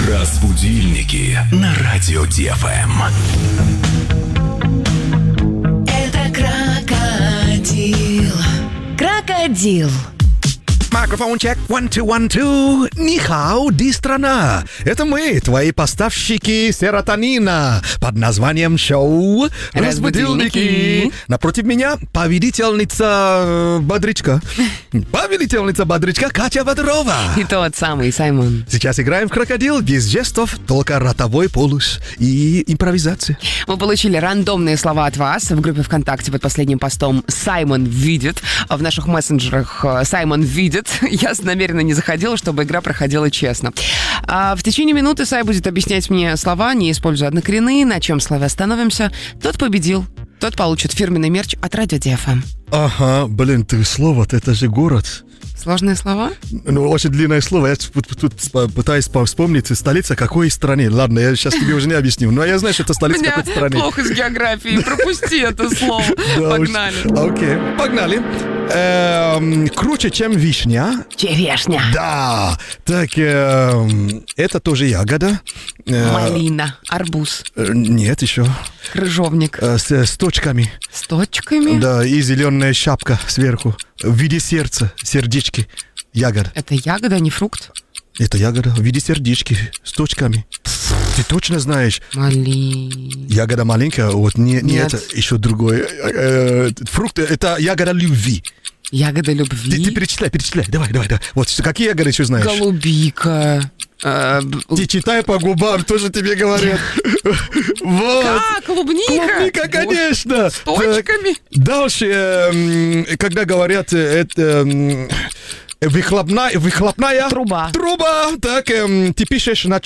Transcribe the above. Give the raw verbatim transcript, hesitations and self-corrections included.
Разбудильники на радио Ди Эф Эм. Это крокодил. Крокодил. Микрофон чек, one, two, one, two. Нихао, ди страна. Это мы, твои поставщики серотонина под названием шоу «Разбудильники». Напротив меня победительница Бодрячка. Победительница Бодрячка Катя Бодрова. И тот самый Саймон. Сейчас играем в крокодил без жестов, только ротовой полус и импровизация. Мы получили рандомные слова от вас в группе ВКонтакте под последним постом «Саймон видит». В наших мессенджерах «Саймон видит». Я намеренно не заходила, чтобы игра проходила честно. А в течение минуты Сай будет объяснять мне слова, не используя однокоренные, на чем слове остановимся. Тот победил. Тот получит фирменный мерч от радио Ди Эф Эм. Ага, блин, ты слово, это же город. Сложные слова? Ну, очень длинное слово. Я тут, тут пытаюсь вспомнить, столица какой страны. Ладно, я сейчас тебе уже не объясню. Но я знаю, что это столица какой страны. У меня плохо с географией. Пропусти это слово. Погнали. Окей, погнали. Круче, чем вишня. Черешня. Да. Так, это тоже ягода. Малина. Арбуз. Нет, еще. Крыжовник. С, с точками. С точками? Да, и зеленая шапка сверху. В виде сердца, сердечки. Ягода. Это ягода, а не фрукт? Это ягода в виде сердечки с точками. Ты точно знаешь? Малин. Ягода маленькая, вот не, не Нет. это, еще другое. Э, фрукт, это ягода любви. Ягода любви? Ты, ты перечисляй, перечисляй. Давай, давай, давай. Вот какие ягоды еще знаешь? Голубика. Э, б- Ты читай по губам, тоже тебе говорят. Вот. А, клубника? Клубника, конечно. С точками? Так, дальше, эм, когда говорят, э, это... эм, Выхлопная, выхлопная Труба. Труба. Так, эм, ты пишешь на